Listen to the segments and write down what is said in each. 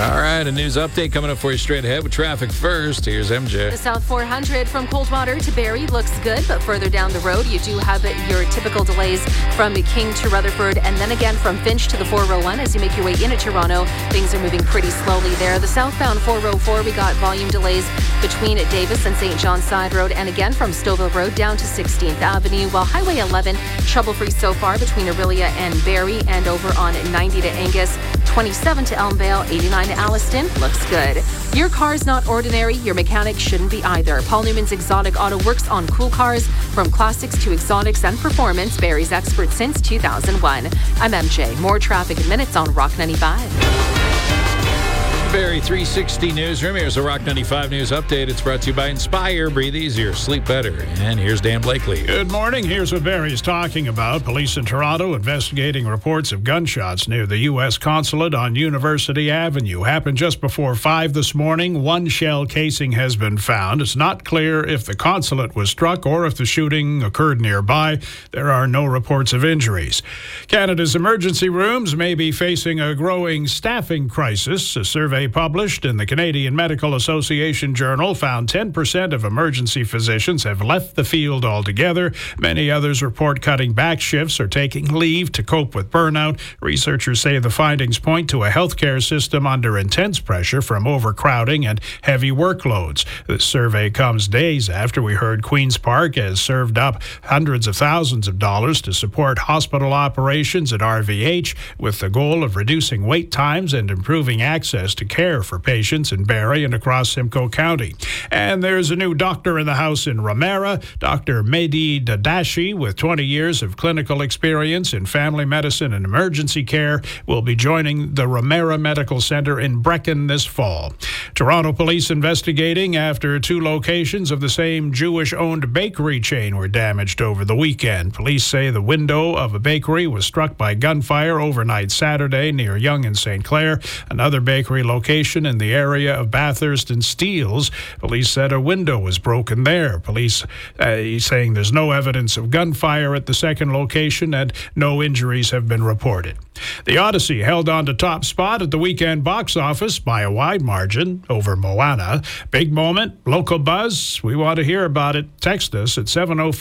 All right, a news update coming up for you straight ahead with traffic first. Here's MJ. The South 400 from Coldwater to Barrie looks good, but further down the road, you do have your typical delays from King to Rutherford, and then again from Finch to the 401 as you make your way into Toronto. Things are moving pretty slowly there. The southbound 404, we got volume delays between Davis and St. John's Side Road, and again from Stouffville Road down to 16th Avenue, while Highway 11 trouble-free so far between Orillia and Barrie, and over on 90 to Angus, 27 to Elmvale, 89 to Alliston. Looks good. Your car's not ordinary, your mechanic shouldn't be either. Paul Newman's Exotic Auto works on cool cars, from classics to exotics and performance. Barrie's expert since 2001. I'm MJ. More traffic in minutes on Rock 95. Barrie 360 Newsroom. Here's a Rock 95 News Update. It's brought to you by Inspire. Breathe easier, sleep better. And here's Dan Blakely. Good morning. Here's what Barrie's talking about. Police in Toronto investigating reports of gunshots near the U.S. Consulate on University Avenue. Happened just before 5 this morning. One shell casing has been found. It's not clear if the consulate was struck or if the shooting occurred nearby. There are no reports of injuries. Canada's emergency rooms may be facing a growing staffing crisis. A survey published in the Canadian Medical Association Journal found 10% of emergency physicians have left the field altogether. Many others report cutting back shifts or taking leave to cope with burnout. Researchers say the findings point to a healthcare system under intense pressure from overcrowding and heavy workloads. This survey comes days after we heard Queen's Park has served up hundreds of thousands of dollars to support hospital operations at RVH with the goal of reducing wait times and improving access to care for patients in Barrie and across Simcoe County. And there's a new doctor in the house in Ramera. Dr. Mehdi Dadashi, with 20 years of clinical experience in family medicine and emergency care, will be joining the Ramera Medical Center in Brecon this fall. Toronto police investigating after 2 locations of the same Jewish-owned bakery chain were damaged over the weekend. Police say the window of a bakery was struck by gunfire overnight Saturday near Yonge and St. Clair. Another bakery location in the area of Bathurst and Steeles. Police said a window was broken there. Police saying there's no evidence of gunfire at the second location and no injuries have been reported. The Odyssey held on to top spot at the weekend box office by a wide margin over Moana. Big moment, local buzz. We want to hear about it. Text us at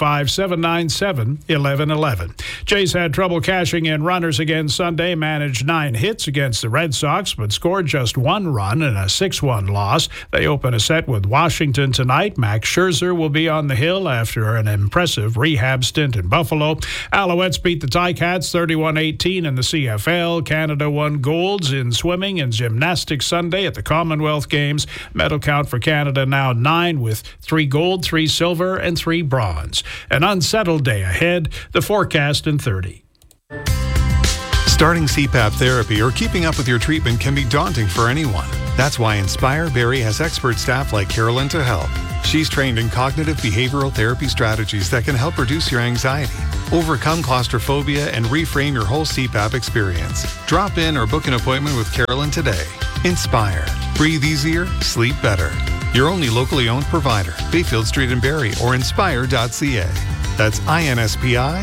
705-797-1111. Jays had trouble cashing in runners again Sunday, managed 9 hits against the Red Sox, but scored just 1 run in a 6-1 loss. They open a set with Washington tonight. Max Scherzer will be on the hill after an impressive rehab stint in Buffalo. Alouettes beat the Ticats 31-18 in the CFL. Canada won golds in swimming and gymnastics Sunday at the Commonwealth Games. Medal count for Canada now 9 with 3 gold, 3 silver, and 3 bronze. An unsettled day ahead. The forecast in 30. Starting CPAP therapy or keeping up with your treatment can be daunting for anyone. That's why Inspire Barrie has expert staff like Carolyn to help. She's trained in cognitive behavioral therapy strategies that can help reduce your anxiety, overcome claustrophobia, and reframe your whole CPAP experience. Drop in or book an appointment with Carolyn today. Inspire. Breathe easier, sleep better. Your only locally owned provider, Bayfield Street in Barrie or inspire.ca. That's INSPI.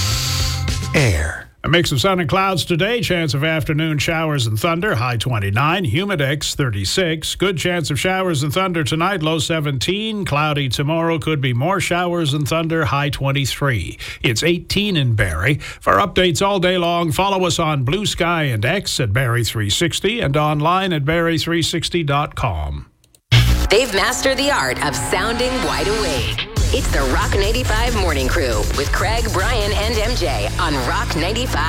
Air. A mix of sun and clouds today. Chance of afternoon showers and thunder. High 29. Humidex 36. Good chance of showers and thunder tonight. Low 17. Cloudy tomorrow. Could be more showers and thunder. High 23. It's 18 in Barrie. For updates all day long, follow us on Blue Sky and X at Barrie 360 and online at barrie360.com. They've mastered the art of sounding wide awake. It's the Rock 95 Morning Crew with Craig, Brian, and MJ on Rock 95.